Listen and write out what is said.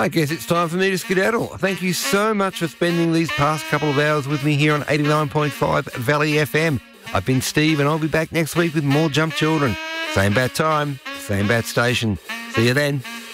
I guess it's time for me to skedaddle. Thank you so much for spending these past couple of hours with me here on 89.5 Valley FM. I've been Steve, and I'll be back next week with more Jump Children. Same bat time, same bat station. See you then.